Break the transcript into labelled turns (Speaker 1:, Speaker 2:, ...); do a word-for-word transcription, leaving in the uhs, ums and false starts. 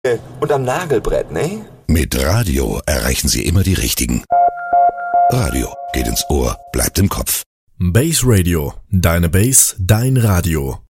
Speaker 1: und am Nagelbrett, ne?
Speaker 2: Mit Radio erreichen Sie immer die Richtigen. Radio geht ins Ohr, bleibt im Kopf.
Speaker 3: Base Radio, deine Base, dein Radio.